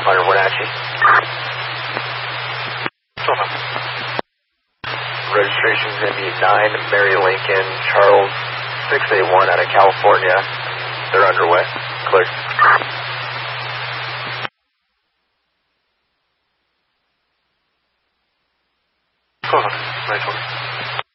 1200 Wenatchee. 1200. Registration's going to be 9 Mary Lincoln Charles 681 out of California. They're underway. Clear. 1200. 920.